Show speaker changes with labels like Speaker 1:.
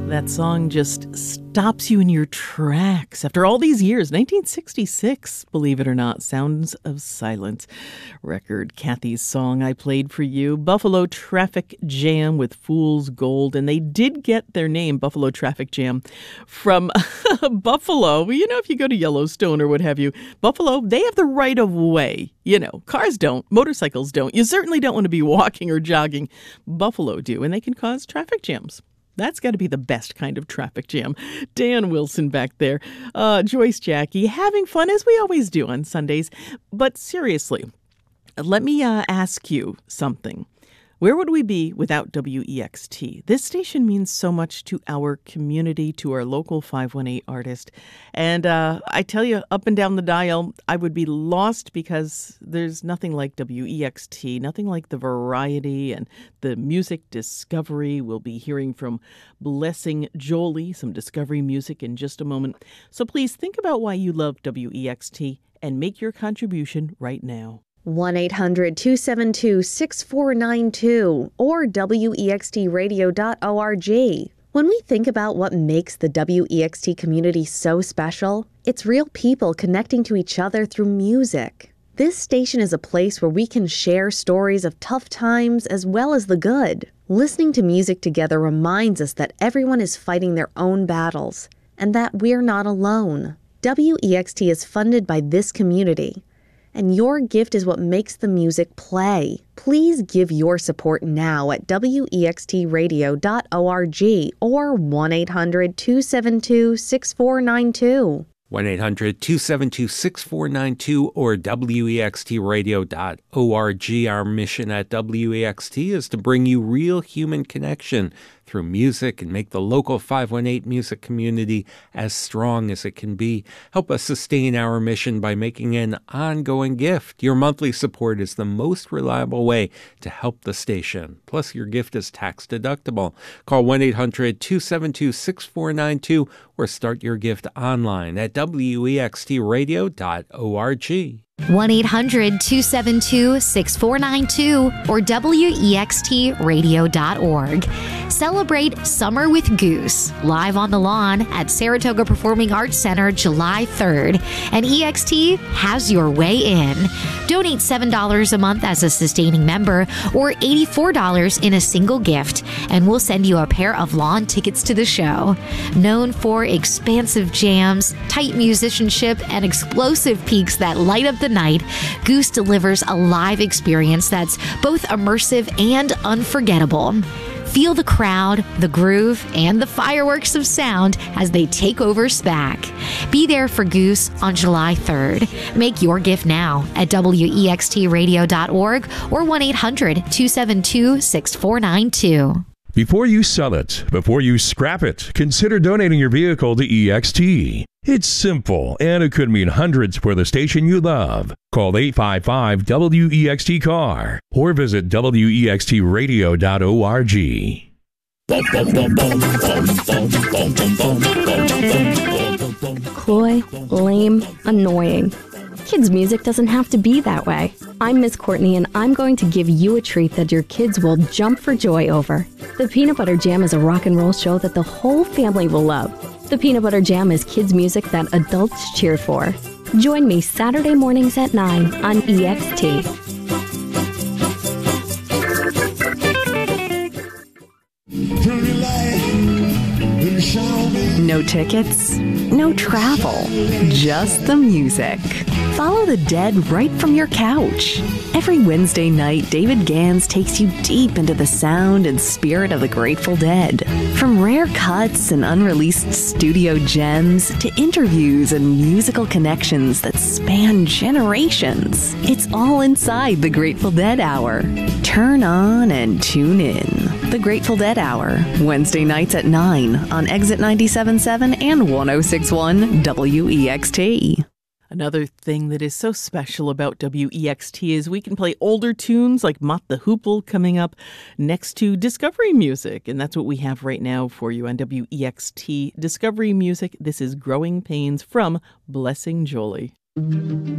Speaker 1: That song just stops you in your tracks. After all these years, 1966, believe it or not, Sounds of Silence record. Kathy's song I played for you, Buffalo Traffic Jam with Fool's Gold. And they did get their name, Buffalo Traffic Jam, from Buffalo. You know, if you go to Yellowstone or what have you, Buffalo, they have the right of way. You know, cars don't, motorcycles don't. You certainly don't want to be walking or jogging. Buffalo do, and they can cause traffic jams. That's got to be the best kind of traffic jam. Dan Wilson back there. Joyce Jackie, having fun as we always do on Sundays. But seriously, let me ask you something. Where would we be without WEXT? This station means so much to our community, to our local 518 artist. And I tell you, up and down the dial, I would be lost because there's nothing like WEXT, nothing like the variety and the music discovery. We'll be hearing from Blessing Jolie, some discovery music in just a moment. So please think about why you love WEXT and make your contribution right now. 1-800-272-6492 or wextradio.org. When we think about what makes the WEXT community so special, it's real people connecting to each other through music. This station is a place where we can share stories of tough times as well as the good. Listening to music together reminds us that everyone is fighting their own battles and that we're not alone. WEXT is funded by this community, and your gift is what makes the music play. Please give your support now at wextradio.org or 1-800-272-6492.
Speaker 2: 1-800-272-6492 or wextradio.org. Our mission at WEXT is to bring you real human connection through music and make the local 518 music community as strong as it can be. Help us sustain our mission by making an ongoing gift. Your monthly support is the most reliable way to help the station. Plus, your gift is tax deductible. Call 1-800-272-6492 or start your gift online at wextradio.org.
Speaker 3: 1-800-272-6492 or wextradio.org. Celebrate Summer with Goose, live on the lawn at Saratoga Performing Arts Center July 3rd. And EXT has your way in. Donate $7 a month as a sustaining member or $84 in a single gift, and we'll send you a pair of lawn tickets to the show. Known for expansive jams, tight musicianship, and explosive peaks that light up the night, Goose delivers a live experience that's both immersive and unforgettable. Feel the crowd, the groove, and the fireworks of sound as they take over SPAC. Be there for Goose on July 3rd. Make your gift now at wextradio.org or 1-800-272-6492.
Speaker 4: Before you sell it, before you scrap it, consider donating your vehicle to EXT. It's simple, and it could mean hundreds for the station you love. Call 855-WEXT-CAR or visit wextradio.org.
Speaker 5: Coy, lame, annoying. Kids' music doesn't have to be that way. I'm Miss Courtney, and I'm going to give you a treat that your kids will jump for joy over. The Peanut Butter Jam is a rock and roll show that the whole family will love. The Peanut Butter Jam is kids' music that adults cheer for. Join me Saturday mornings at 9 on EXT.
Speaker 6: No tickets, no travel, just the music. Follow the Dead right from your couch. Every Wednesday night, David Gans takes you deep into the sound and spirit of the Grateful Dead. From rare cuts and unreleased studio gems to interviews and musical connections that span generations. It's all inside the Grateful Dead Hour. Turn on and tune in. The Grateful Dead Hour, Wednesday nights at 9 on Exit 97.7 and 106.1 WEXT.
Speaker 1: Another thing that is so special about WEXT is we can play older tunes like Mott the Hoople coming up next to Discovery Music. And that's what we have right now for you on WEXT Discovery Music. This is Growing Pains from Blessing Jolie.